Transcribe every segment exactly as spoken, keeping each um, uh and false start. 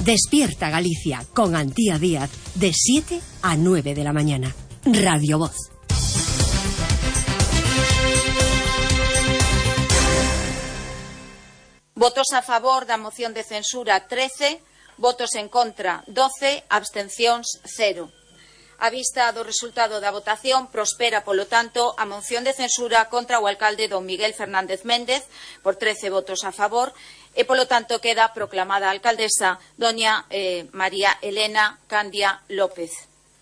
Despierta Galicia con Antía Díaz de siete a nueve de la mañana. Radio Voz. Votos a favor da moción de censura trece, votos en contra doce, abstencións cero. A vista do resultado da votación, prospera, polo tanto, a moción de censura contra o alcalde don Miguel Fernández Méndez por trece votos a favor e, polo tanto, queda proclamada a alcaldesa doña eh, María Elena Candia López.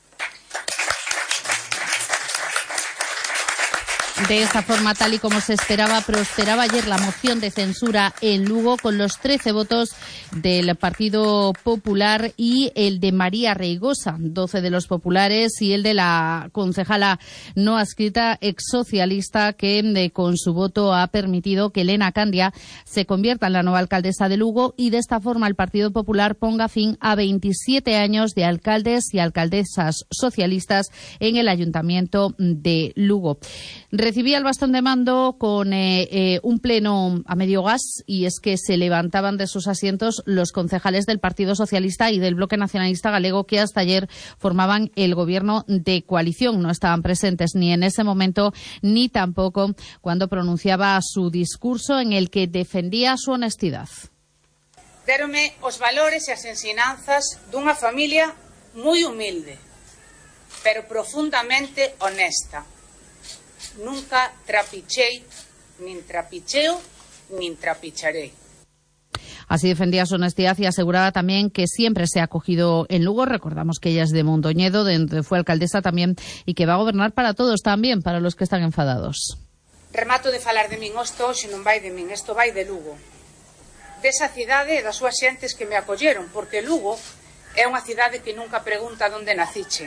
De esta forma, tal y como se esperaba, prosperaba ayer la moción de censura en Lugo con los trece votos del Partido Popular y el de María Reigosa, doce de los populares, y el de la concejala no adscrita exsocialista que de, con su voto ha permitido que Elena Candia se convierta en la nueva alcaldesa de Lugo y de esta forma el Partido Popular ponga fin a veintisiete años de alcaldes y alcaldesas socialistas en el Ayuntamiento de Lugo. Recibía el bastón de mando con eh, eh, un pleno a medio gas y es que se levantaban de sus asientos los concejales del Partido Socialista y del Bloque Nacionalista Galego que hasta ayer formaban el gobierno de coalición. No estaban presentes ni en ese momento ni tampoco cuando pronunciaba su discurso en el que defendía su honestidad. Dérome os valores e as ensinanzas dunha familia moi humilde, pero profundamente honesta. Nunca trapichei, nin trapicheo, nin trapicharei. Así defendía su honestidad y aseguraba también que siempre se ha acogido en Lugo. Recordamos que ella es de Mondoñedo, de donde fue alcaldesa también, y que va a gobernar para todos también, para los que están enfadados. Remato de falar de min hosto, hoxe non vai de min, isto vai de Lugo. Desa cidade e das súas xentes que me acolleron, porque Lugo é unha cidade que nunca pregunta onde naciche.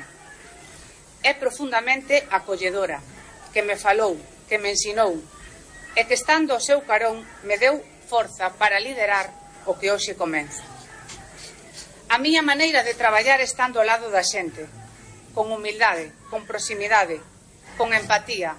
É profundamente acolledora, que me falou, que me ensinou, e que estando ao seu carón me deu forza para liderar o que hoxe comeza. A miña maneira de traballar estando ao lado da xente, con humildade, con proximidade, con empatía,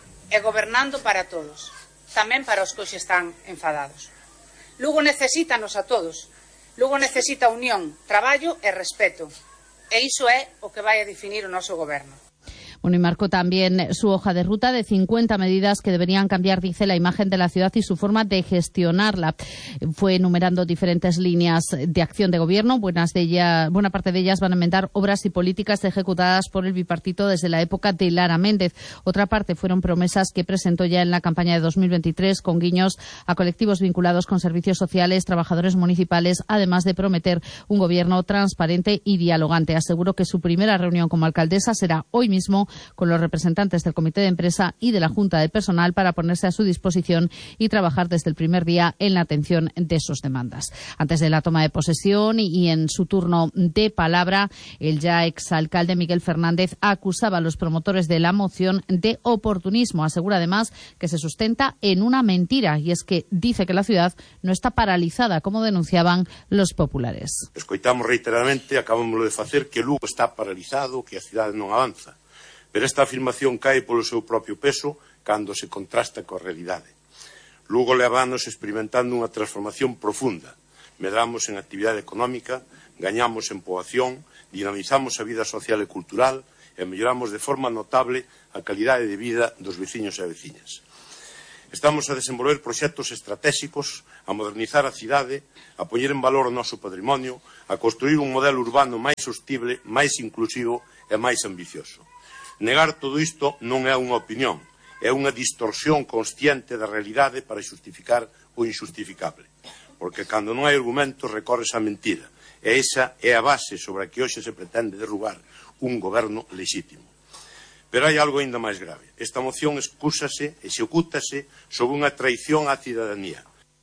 e gobernando para todos, tamén para os que hoxe están enfadados. Lugo necesítanos a todos, Lugo necesita unión, traballo e respeto, e iso é o que vai a definir o noso goberno. Bueno, y marcó también su hoja de ruta de cincuenta medidas que deberían cambiar, dice, la imagen de la ciudad y su forma de gestionarla. Fue enumerando diferentes líneas de acción de gobierno. Buenas de ellas, buena parte de ellas van a enmendar obras y políticas ejecutadas por el bipartito desde la época de Lara Méndez. Otra parte fueron promesas que presentó ya en la campaña de dos mil veintitrés con guiños a colectivos vinculados con servicios sociales, trabajadores municipales, además de prometer un gobierno transparente y dialogante. Aseguró que su primera reunión como alcaldesa será hoy mismo con los representantes del Comité de Empresa y de la Junta de Personal para ponerse a su disposición y trabajar desde el primer día en la atención de sus demandas. Antes de la toma de posesión y en su turno de palabra, el ya exalcalde Miguel Fernández acusaba a los promotores de la moción de oportunismo. Asegura además que se sustenta en una mentira y es que dice que la ciudad no está paralizada, como denunciaban los populares. Escoitamos reiteradamente, acabamos de facer, que Lugo está paralizado, que a cidade non avanza. Pero esta afirmación cae polo seu propio peso cando se contrasta coa realidade. Lugo leva anos experimentando unha transformación profunda. Medramos en actividade económica, gañamos en poboación, dinamizamos a vida social e cultural e melloramos de forma notable a calidade de vida dos veciños e veciñas. Estamos a desenvolver proxectos estratégicos, a modernizar a cidade, a poñer en valor o noso patrimonio, a construir un modelo urbano máis sostible, máis inclusivo e máis ambicioso. Negar todo isto non é unha opinión, é unha distorsión consciente da realidade para xustificar o injustificable. Porque cando non hai argumentos recorres á mentira, e esa é a base sobre a que hoxe se pretende derrubar un goberno lexítimo. Pero hai algo ainda máis grave. Esta moción excúsase, execútase sobre unha traición á cidadanía.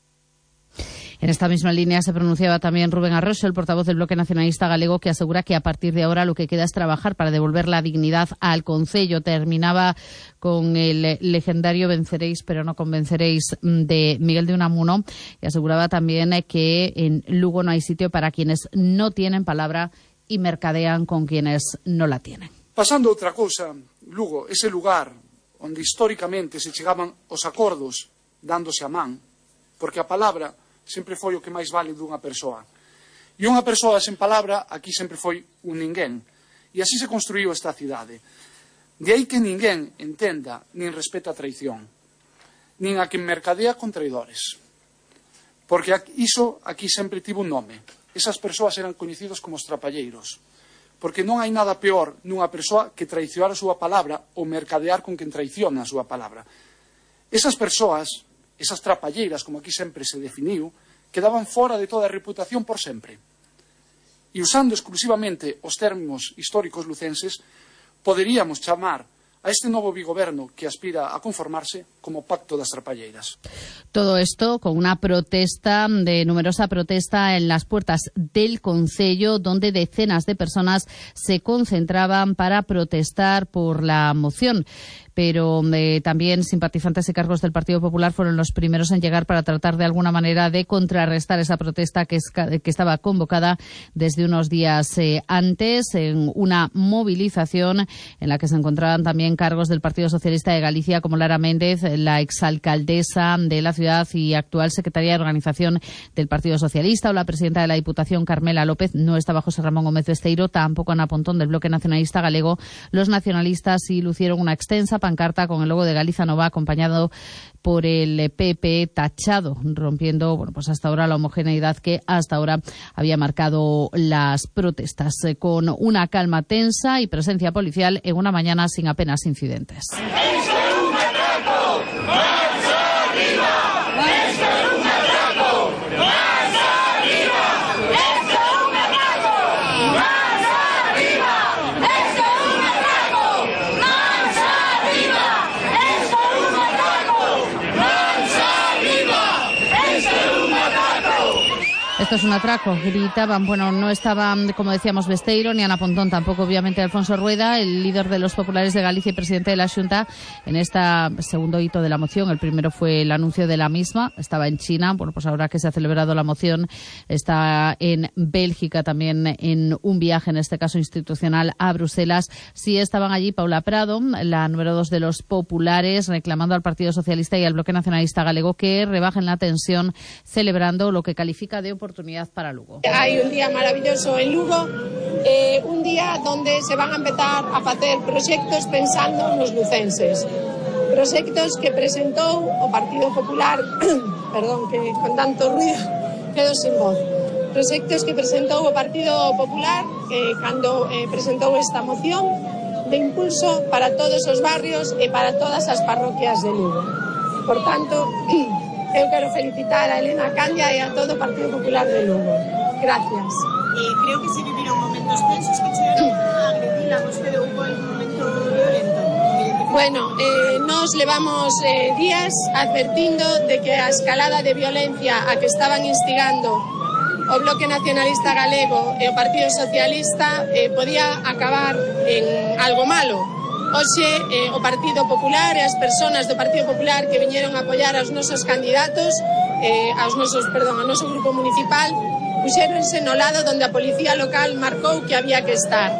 En esta misma línea se pronunciaba también Rubén Arroxo, el portavoz del Bloque Nacionalista Galego, que asegura que a partir de ahora lo que queda es trabajar para devolver la dignidad al concello. Terminaba con el legendario venceréis pero no convenceréis de Miguel de Unamuno y aseguraba también que en Lugo no hay sitio para quienes no tienen palabra y mercadean con quienes no la tienen. Pasando a outra cousa, Lugo, ese lugar onde históricamente se chegaban os acordos dándose a man, porque a palabra sempre foi o que máis vale dunha persoa. E unha persoa sen palabra aquí sempre foi un ninguén. E así se construiu esta cidade. De aí que ninguén entenda nin respeta a traición, nin a que mercadea con traidores. Porque iso aquí sempre tivo un nome. Esas persoas eran coñecidos como os trapalleiros. Porque non hai nada peor nunha persoa que traicionar a súa palabra ou mercadear con quen traiciona a súa palabra. Esas persoas, esas trapalleiras, como aquí sempre se definiu, quedaban fora de toda a reputación por sempre. E usando exclusivamente os términos históricos lucenses, poderíamos chamar a este novo bigoberno que aspira a conformarse como Pacto das Trapalleiras. Todo esto con una protesta, de numerosa protesta en las puertas del Concello, donde decenas de personas se concentraban para protestar por la moción. Pero eh, también simpatizantes y cargos del Partido Popular fueron los primeros en llegar para tratar de alguna manera de contrarrestar esa protesta que, es, que estaba convocada desde unos días eh, antes, en una movilización en la que se encontraban también cargos del Partido Socialista de Galicia, como Lara Méndez, la exalcaldesa de la ciudad y actual secretaria de organización del Partido Socialista, o la presidenta de la Diputación, Carmela López. No estaba José Ramón Gómez Besteiro, tampoco Ana Pontón, del Bloque Nacionalista Galego. Los nacionalistas sí lucieron una extensa pancarta con el logo de Galiza Nova, acompañado por el P P tachado, rompiendo, bueno, pues hasta ahora la homogeneidad que hasta ahora había marcado las protestas, eh, con una calma tensa y presencia policial en una mañana sin apenas incidentes. Esto es un atraco, gritaban. Bueno, no estaban, como decíamos, Besteiro ni Ana Pontón, tampoco obviamente Alfonso Rueda, el líder de los populares de Galicia y presidente de la Xunta, en este segundo hito de la moción. El primero fue el anuncio de la misma, estaba en China. Bueno, pues ahora que se ha celebrado la moción, está en Bélgica también en un viaje, en este caso institucional, a Bruselas. Sí estaban allí Paula Prado, la número dos de los populares, reclamando al Partido Socialista y al Bloque Nacionalista Galego que rebajen la tensión, celebrando lo que califica de oportunidad para Lugo. Hai un día maravilloso en Lugo, eh, un día donde se van a empezar a facer proxectos pensando nos lucenses. Proxectos que presentou o Partido Popular, perdón, que con tanto ruido quedo sin voz. Proxectos que presentou o Partido Popular eh, cando eh, presentou esta moción de impulso para todos os barrios e para todas as parroquias de Lugo. Por tanto, eu quero felicitar a Elena Candia e a todo o Partido Popular de Lugo. Gracias. Eh, creo que se viviron momentos tensos que chegaron a agredirla. ¿Vostede hubo algún momento violento? Bueno, eh, nos levamos eh, días advertindo de que a escalada de violencia a que estaban instigando o Bloque Nacionalista Galego e o Partido Socialista eh, podía acabar en algo malo. Hoxe, eh, o Partido Popular e as persoas do Partido Popular que viñeron a apoiar aos nosos candidatos, eh, aos nosos, perdón, ao noso grupo municipal, puxéronse no lado donde a policía local marcou que había que estar.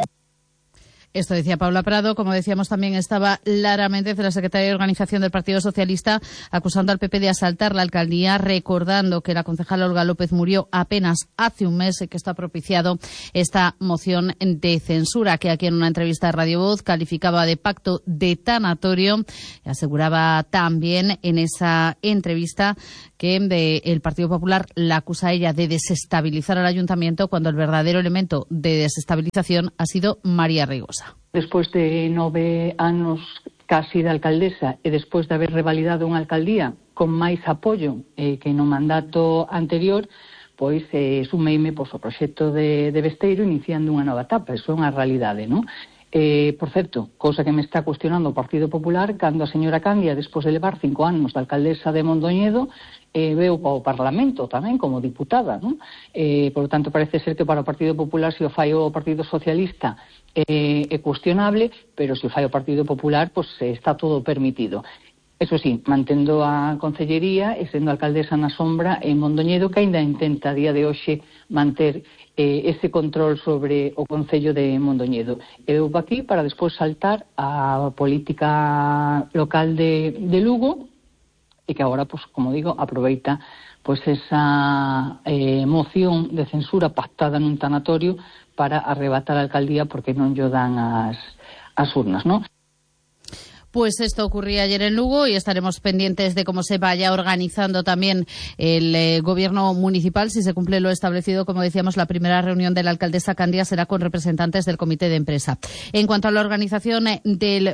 Esto decía Paula Prado. Como decíamos, también estaba Lara Méndez, la secretaria de Organización del Partido Socialista, acusando al P P de asaltar la alcaldía, recordando que la concejala Olga López murió apenas hace un mes y que esto ha propiciado esta moción de censura, que aquí en una entrevista a Radio Voz calificaba de pacto detanatorio. Y aseguraba también en esa entrevista que de, el Partido Popular la acusa a ella de desestabilizar al ayuntamiento, cuando el verdadero elemento de desestabilización ha sido María Rigosa. Despois de nove anos casi de alcaldesa e despois de haber revalidado unha alcaldía con máis apoio eh, que no mandato anterior, pois eh, sumeime pois, o proxecto de, de Besteiro iniciando unha nova etapa. Iso é unha realidade, non? Eh, por certo, cousa que me está cuestionando o Partido Popular, cando a señora Candia, despois de levar cinco anos de alcaldesa de Mondoñedo, eh, veu para o Parlamento tamén como diputada, non? Eh, por lo tanto, parece ser que para o Partido Popular, se o fai o Partido Socialista, eh, é cuestionable, pero se o fai o Partido Popular, pois pues, está todo permitido. Eso sí, mantendo a concellería e sendo alcaldesa na sombra en Mondoñedo, que aínda intenta a día de hoxe manter eh, ese control sobre o Concello de Mondoñedo. Eu vou aquí para despois saltar a política local de, de Lugo, e que agora, pues, como digo, aproveita pois esa eh, moción de censura pactada nun tanatorio para arrebatar a alcaldía porque non lle dan as, as urnas, non? Pues esto ocurría ayer en Lugo y estaremos pendientes de cómo se vaya organizando también el eh, gobierno municipal. Si se cumple lo establecido, como decíamos, la primera reunión de la alcaldesa Candia será con representantes del comité de empresa. En cuanto a la organización del